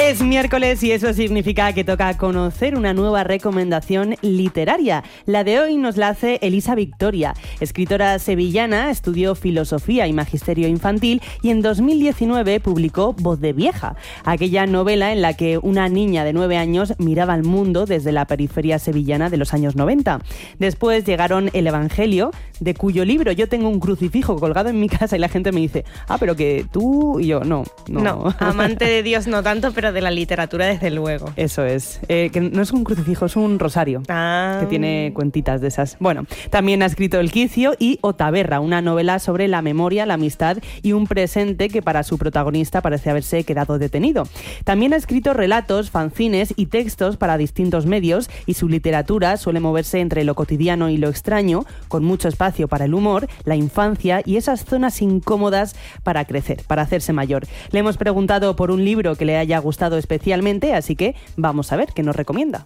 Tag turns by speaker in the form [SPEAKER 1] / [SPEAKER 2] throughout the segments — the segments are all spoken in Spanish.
[SPEAKER 1] Es miércoles y eso significa que toca conocer una nueva recomendación literaria. La de hoy nos la hace Elisa Victoria, escritora sevillana, estudió filosofía y magisterio infantil y en 2019 publicó Voz de vieja, aquella novela en la que una niña de 9 años miraba al mundo desde la periferia sevillana de los años 90. Después llegaron El Evangelio, de cuyo libro yo tengo un crucifijo colgado en mi casa y la gente me dice, pero que tú y yo, no.
[SPEAKER 2] No, amante de Dios no tanto, pero de la literatura desde luego.
[SPEAKER 1] Eso es, que no es un crucifijo, es un rosario, que tiene cuentitas de esas. Bueno, también ha escrito El quicio y Otaberra, una novela sobre la memoria, la amistad y un presente que para su protagonista parece haberse quedado detenido. También ha escrito relatos, fanzines y textos para distintos medios y su literatura suele moverse entre lo cotidiano y lo extraño, con mucho espacio para el humor, la infancia y esas zonas incómodas para crecer, para hacerse mayor. Le hemos preguntado por un libro que le haya gustado especialmente, así que vamos a ver qué nos recomienda.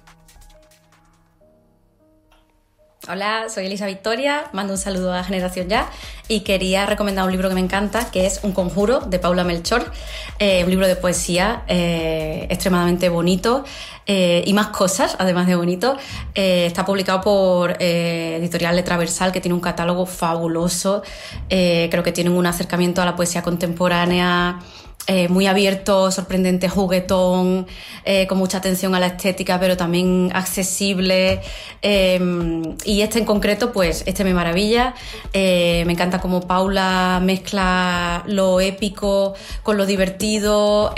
[SPEAKER 3] Hola, soy Elisa Victoria, mando un saludo a Generación Ya y quería recomendar un libro que me encanta, que es Un conjuro, de Paula Melchor, un libro de poesía extremadamente bonito y más cosas, además de bonito. Está publicado por Editorial Letra Versal, que tiene un catálogo fabuloso. Creo que tienen un acercamiento a la poesía contemporánea muy abierto, sorprendente, juguetón, con mucha atención a la estética, pero también accesible. Y este en concreto, pues este me maravilla. Me encanta cómo Paula mezcla lo épico con lo divertido,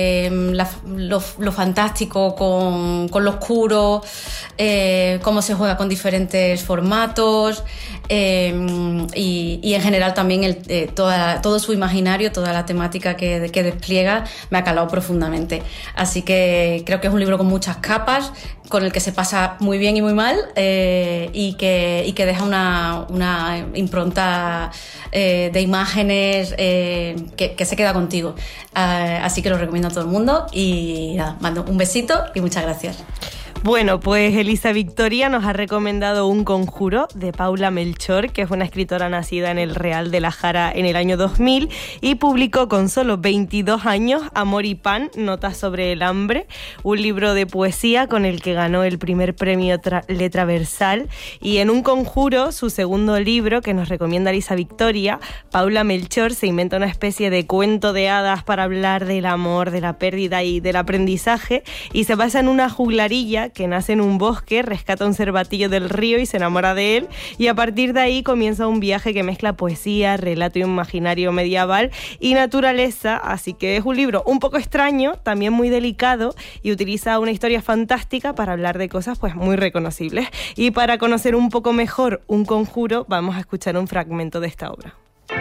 [SPEAKER 3] lo fantástico con lo oscuro, cómo se juega con diferentes formatos, y en general también todo su imaginario, toda la temática que despliega me ha calado profundamente. Así que creo que es un libro con muchas capas, con el que se pasa muy bien y muy mal, y que deja una impronta de imágenes que se queda contigo. Así que lo recomiendo a todo el mundo y nada, mando un besito y muchas gracias.
[SPEAKER 2] Bueno, pues Elisa Victoria nos ha recomendado Un conjuro, de Paula Melchor, que es una escritora nacida en el Real de la Jara en el año 2000 y publicó con solo 22 años Amor y pan, notas sobre el hambre, un libro de poesía con el que ganó el primer premio Letra Versal. Y en Un conjuro, su segundo libro que nos recomienda Elisa Victoria, Paula Melchor se inventa una especie de cuento de hadas para hablar del amor, de la pérdida y del aprendizaje, y se basa en una juglarilla que nace en un bosque, rescata un cervatillo del río y se enamora de él, y a partir de ahí comienza un viaje que mezcla poesía, relato imaginario medieval y naturaleza. Así que es un libro un poco extraño, también muy delicado, y utiliza una historia fantástica para hablar de cosas pues muy reconocibles. Y para conocer un poco mejor Un conjuro, vamos a escuchar un fragmento de esta obra.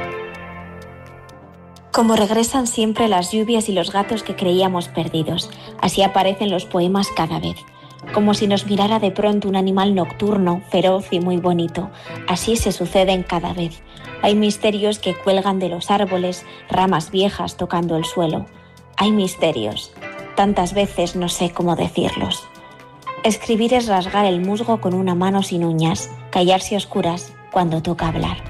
[SPEAKER 4] Como regresan siempre las lluvias y los gatos que creíamos perdidos, así aparecen los poemas cada vez. Como si nos mirara de pronto un animal nocturno, feroz y muy bonito. Así se suceden cada vez. Hay misterios que cuelgan de los árboles, ramas viejas tocando el suelo. Hay misterios. Tantas veces no sé cómo decirlos. Escribir es rasgar el musgo con una mano sin uñas, callarse a oscuras cuando toca hablar.